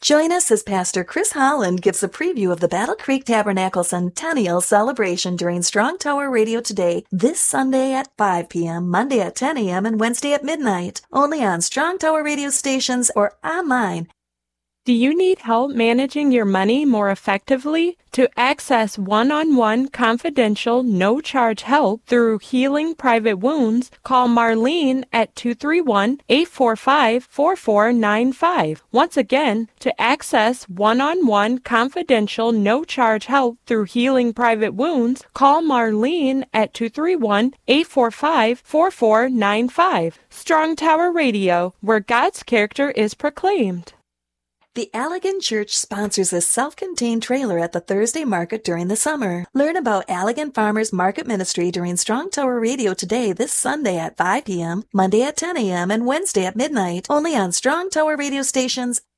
Join us as Pastor Chris Holland gives a preview of the Battle Creek Tabernacle Centennial Celebration during Strong Tower Radio Today, this Sunday at 5 p.m., Monday at 10 a.m., and Wednesday at midnight, only on Strong Tower radio stations or online. Do you need help managing your money more effectively? To access one-on-one confidential no-charge help through Healing Private Wounds, call Marlene at 231-845-4495. Once again, to access one-on-one confidential no-charge help through Healing Private Wounds, call Marlene at 231-845-4495. Strong Tower Radio, where God's character is proclaimed. The Allegan Church sponsors a self-contained trailer at the Thursday market during the summer. Learn about Allegan Farmers Market Ministry during Strong Tower Radio Today this Sunday at 5 p.m., Monday at 10 a.m., and Wednesday at midnight, only on Strong Tower radio stations